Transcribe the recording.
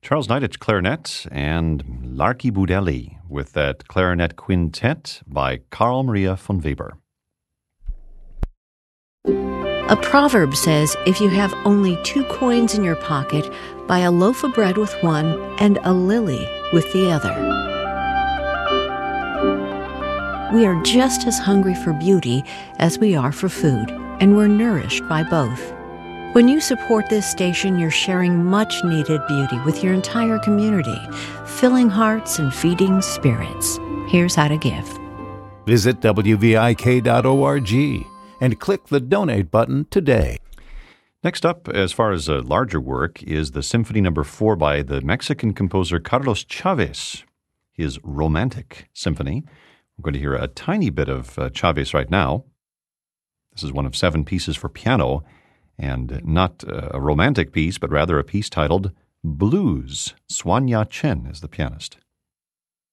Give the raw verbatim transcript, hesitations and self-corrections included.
Charles Knight at clarinet and Larky Budelli with that clarinet quintet by Carl Maria von Weber. A proverb says, if you have only two coins in your pocket, buy a loaf of bread with one and a lily with the other. We are just as hungry for beauty as we are for food, and we're nourished by both. When you support this station, you're sharing much-needed beauty with your entire community, filling hearts and feeding spirits. Here's how to give. Visit W V I K dot org and click the Donate button today. Next up, as far as a larger work, is the Symphony Number Four by the Mexican composer Carlos Chavez, his Romantic Symphony. We're going to hear a tiny bit of uh, Chavez right now. This is one of seven pieces for piano, and not uh, a romantic piece, but rather a piece titled Blues. Suanya Chen is the pianist.